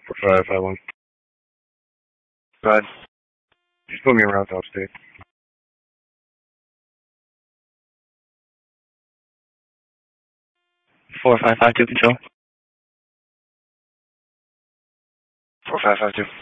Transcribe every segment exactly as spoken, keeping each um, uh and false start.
four five five one. Go ahead. Just put me around top state. four five five two control. four five five two.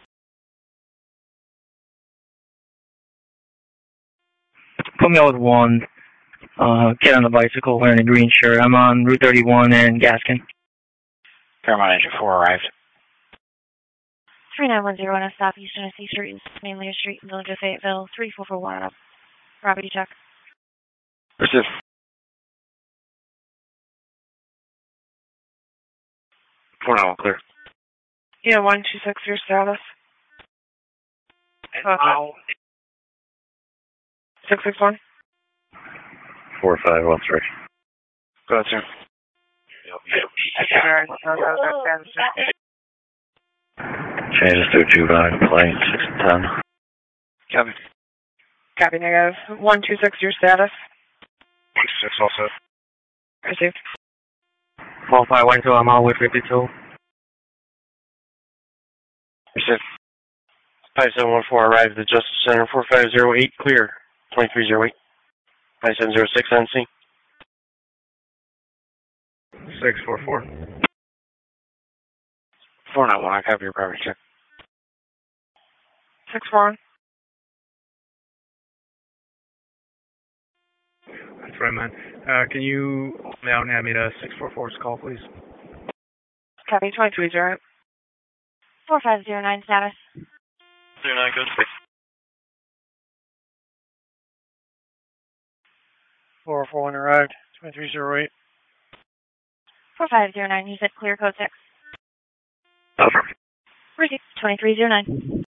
Put me out with one. Uh, kid on the bicycle wearing a green shirt. I'm on Route thirty-one and Gaskin. Paramount Engine four arrived. three nine one zero on a stop East Tennessee Street, Mainly Street, Village of Fayetteville, three four four one up. Property check. Receive. four nine one clear. Yeah, one two six, your status. Wow. six six one. four five one three. Go ahead, sir. Alright, I'll go back Changes to two nine, plane six and ten. Copy. Copy, negative. one two six, your status. one two six also. Received. four five one two, I'm on with fifty-two. Receive. five seven one four arrived at Justice Center, four five zero eight, clear. twenty-three zero eight. five seven zero six N C. six four four. four nine one, I copy your property check. six four one. That's right, man. Uh, can you lay out and have me to six four four's call, please? Copy, twenty-three zero eight. four five zero nine status. zero nine, good space. four four one arrived. twenty-three zero eight. four five zero nine, you said clear code six. Over. Received, twenty-three zero nine.